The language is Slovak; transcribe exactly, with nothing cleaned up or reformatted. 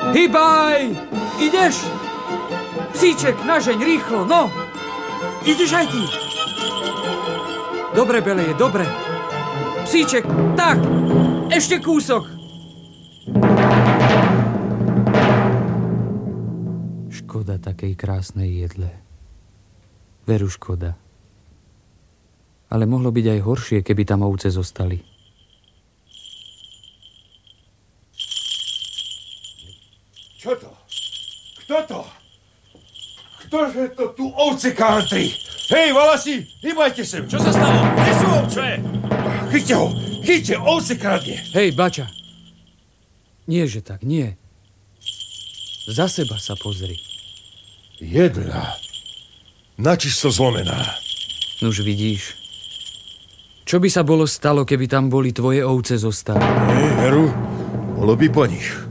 Hýbaj! Ideš? Psíček, nažeň, rýchlo, no! Ideš aj ty? Dobre, Beleje, dobre. Psíček, tak! Ešte kúsok! Škoda takej krásnej jedle. Veru škoda. Ale mohlo byť aj horšie, keby tam ovce zostali. Čo to? Kto to? Ktože to tu ovce country? Hej, Valasi, hýbajte sem. Čo sa stalo? Kde sú ovce? Chyťte ho, chyťte, ovce kradne. Hej, Bača. Nie, že tak, nie. Za seba sa pozri. Jedna. Načisto zlomená. Nuž vidíš. Čo by sa bolo stalo, keby tam boli tvoje ovce zostali? Hej, Heru, bolo by po nich.